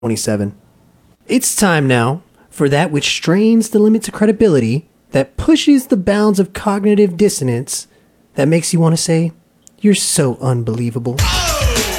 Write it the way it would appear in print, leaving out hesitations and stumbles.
27. It's time now for that which strains the limits of credibility, that pushes the bounds of cognitive dissonance, that makes you want to say, "You're so unbelievable."